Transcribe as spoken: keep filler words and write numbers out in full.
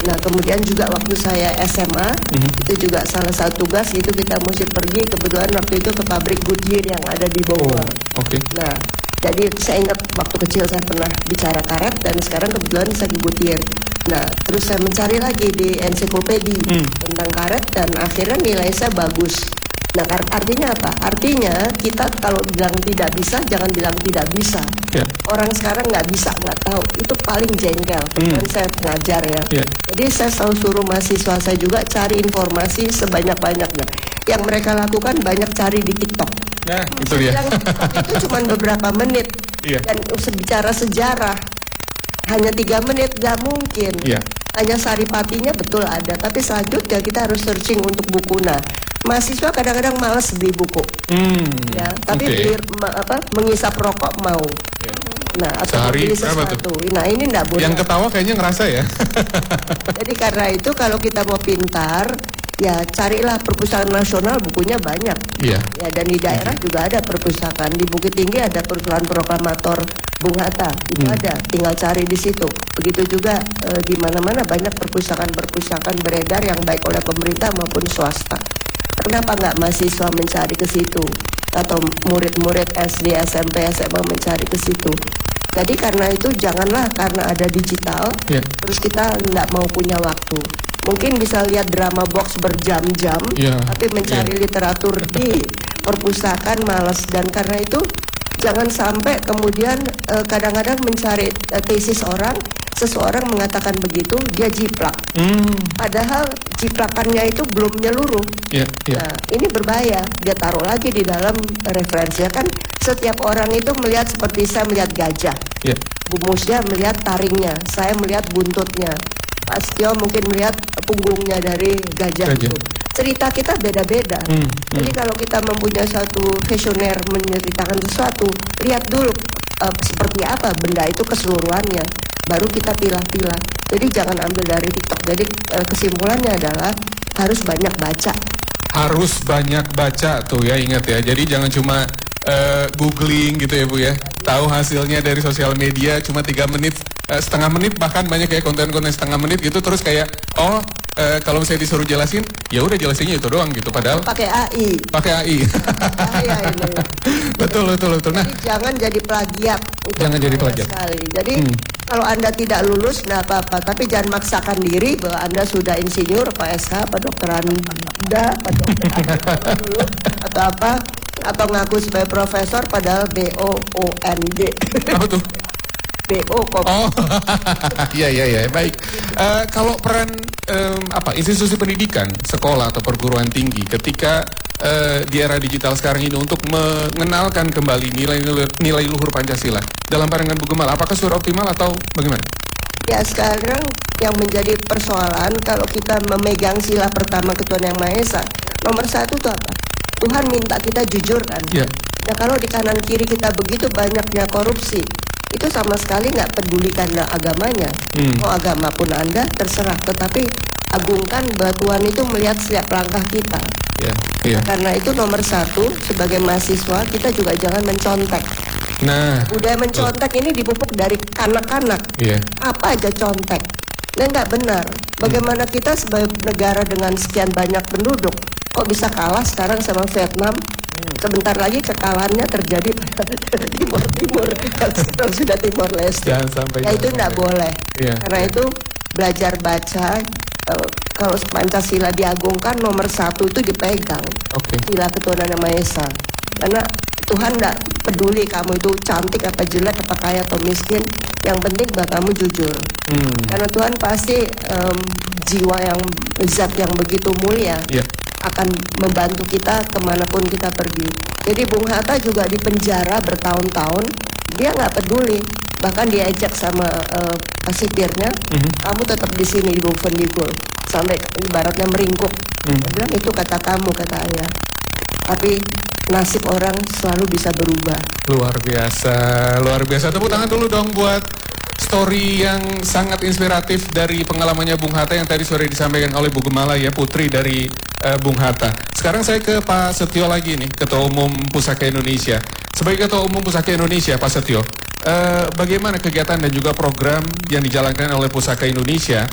Nah kemudian juga waktu saya S M A, mm-hmm. itu juga salah satu tugas itu kita mesti pergi, kebetulan waktu itu ke pabrik Goodyear yang ada di Bogor. Oh, Oke. Okay. Nah jadi saya ingat waktu kecil saya pernah bicara karet dan sekarang kebetulan saya ke Goodyear. Nah terus saya mencari lagi di ensiklopedi mm. tentang karet dan akhirnya nilai saya bagus. Nah artinya apa? Artinya kita kalau bilang tidak bisa, jangan bilang tidak bisa. Yeah. Orang sekarang nggak bisa, nggak tahu. Itu paling jengkel. Mm. Dan saya pengajar ya. Yeah. Jadi saya selalu suruh mahasiswa saya juga cari informasi sebanyak-banyaknya. Yang mereka lakukan banyak cari di TikTok. Nah, itu saya dia. bilang TikTok itu cuma beberapa menit. Yeah. Dan bicara sejarah hanya tiga menit, nggak mungkin. Yeah. Hanya saripatinya betul ada, tapi selanjutnya kita harus searching untuk buku. Nah, mahasiswa kadang-kadang malas beli buku, hmm, ya, tapi okay. beli ma, apa mengisap rokok mau. Yeah. Nah, atau beli sesuatu. Nah, ini enggak boleh. Yang ketawa kayaknya ngerasa ya. Jadi karena itu kalau kita mau pintar, ya carilah perpustakaan nasional, bukunya banyak. Yeah. Ya, dan di daerah mm-hmm. juga ada perpustakaan. Di Bukit Tinggi ada perpustakaan proklamator Bung Hatta, itu hmm. ada, tinggal cari di situ. Begitu juga eh, di mana-mana banyak perpustakaan-perpustakaan beredar yang baik oleh pemerintah maupun swasta. Kenapa nggak mahasiswa mencari ke situ atau murid-murid S D, S M P, S M A mencari ke situ? Jadi karena itu janganlah karena ada digital, yeah. terus kita nggak mau punya waktu. Mungkin bisa lihat drama box berjam-jam, yeah. tapi mencari yeah. literatur di perpustakaan malas. Dan karena itu jangan sampai kemudian eh, kadang-kadang mencari eh, tesis orang, seseorang mengatakan begitu, dia jiplak. Hmm. Padahal jiplakannya itu belum menyeluruh. Yeah, yeah. Nah, ini berbahaya. Dia taruh lagi di dalam referensi. Kan setiap orang itu melihat seperti saya melihat gajah. Yeah. Bu Musya melihat taringnya, saya melihat buntutnya. Pak Setio mungkin melihat punggungnya dari gajah, gajah. itu. Cerita kita beda-beda. Hmm, Jadi hmm. kalau kita mempunyai satu visioner menceritakan sesuatu, lihat dulu uh, seperti apa benda itu keseluruhannya. Baru kita pilah-pilah. Jadi jangan ambil dari TikTok. Jadi uh, kesimpulannya adalah harus banyak baca. Harus banyak baca tuh ya, ingat ya. Jadi jangan cuma uh, googling gitu ya Bu ya. Tahu hasilnya dari sosial media cuma tiga menit, uh, setengah menit, bahkan banyak kayak konten-konten setengah menit gitu. Terus kayak oh uh, kalau misalnya disuruh jelasin, ya udah jelasinnya itu doang gitu. Padahal pakai A I. Pakai A I. Bahaya ini. Betul betul betul. Nah, jadi jangan jadi plagiat. Itu jangan jadi plagiat. Sekali. Jadi hmm. kalau Anda tidak lulus, nggak apa-apa. Tapi jangan maksakan diri bahwa Anda sudah insinyur, Pak S H, Pak Dokter Anda, Pak Dokter Anda dulu, atau apa, atau ngaku sebagai profesor, padahal B O O N D. Apa tuh? B O kok. Oh, iya iya iya, baik. Uh, kalau peran um, apa institusi pendidikan, sekolah atau perguruan tinggi ketika uh, di era digital sekarang ini untuk mengenalkan kembali nilai-nilai nilai luhur Pancasila dalam pandangan Bu Gemal, apakah sudah optimal atau bagaimana? Ya sekarang yang menjadi persoalan kalau kita memegang sila pertama Ketuhanan Yang Maha Esa, nomor satu itu apa? Tuhan minta kita jujur kan? Yeah. Nah kalau di kanan kiri kita begitu banyaknya korupsi, itu sama sekali nggak peduli karena agamanya. Hmm. Mau agama pun Anda terserah, tetapi agungkan bahwa Tuhan itu melihat setiap langkah kita. Yeah. Yeah. Nah, karena itu nomor satu sebagai mahasiswa kita juga jangan mencontek. Nah, budaya mencontek oh. ini dipupuk dari kanak-kanak. Yeah. Apa aja contek. Nah nggak benar. Bagaimana hmm. kita sebagai negara dengan sekian banyak penduduk kok bisa kalah sekarang sama Vietnam? Hmm. Sebentar lagi kekalahannya terjadi pada Timur Timur kalau sudah Timor Leste. Jangan sampai. Ya itu nggak boleh. Yeah. Karena yeah. itu belajar baca. Uh, kalau Pancasila diagungkan nomor satu itu dipegang. Okay. Sila Ketuhanan Yang Maha Esa. Karena Tuhan nggak peduli kamu itu cantik apa jelek, apa kaya atau miskin. Yang penting bahwa kamu jujur. Hmm. Karena Tuhan pasti um, jiwa yang zat yang begitu mulia. Yeah. Akan membantu kita kemanapun kita pergi. Jadi Bung Hatta juga di penjara bertahun-tahun, dia nggak peduli, bahkan diajak sama uh, kasipirnya, mm-hmm. kamu tetap di sini di Bovendigul, sampai ibaratnya meringkuk. Mm. Dia bilang itu kata kamu, kata ayah. Tapi nasib orang selalu bisa berubah. Luar biasa, luar biasa. Tepuk tangan dulu dong buat story yang sangat inspiratif dari pengalamannya Bung Hatta yang tadi sore disampaikan oleh Bu Gemala ya, putri dari uh, Bung Hatta. Sekarang saya ke Pak Setio lagi nih, Ketua Umum Pusaka Indonesia. Sebagai Ketua Umum Pusaka Indonesia, Pak Setio, uh, bagaimana kegiatan dan juga program yang dijalankan oleh Pusaka Indonesia